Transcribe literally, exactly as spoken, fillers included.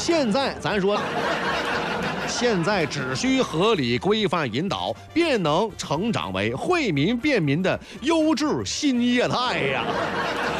现在咱说，现在只需合理规范引导，便能成长为惠民便民的优质新业态呀。